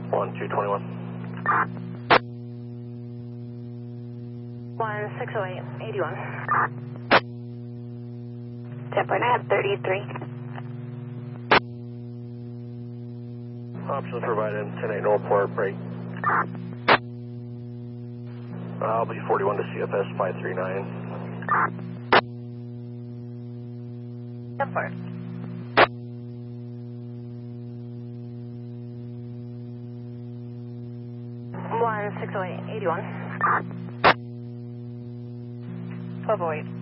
1221. 1608, 81. 10.9, 33. Options provided, 10-8 Northport, break. I'll be 41 to CFS 539. 10-4. 1608, 81. 1208.